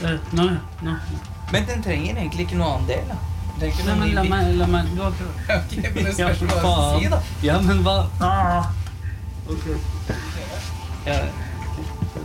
Nå. Men den trenger egentlig ikke noe annen del, da. Nei, men la meg, du har prøvd. Ok, men det spørs hva jeg skal si, da. Ja, men hva? Ok. Ja.